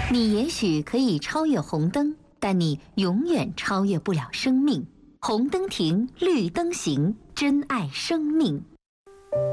你也许可以超越红灯，但你永远超越不了生命。红灯停，绿灯行，珍爱生命。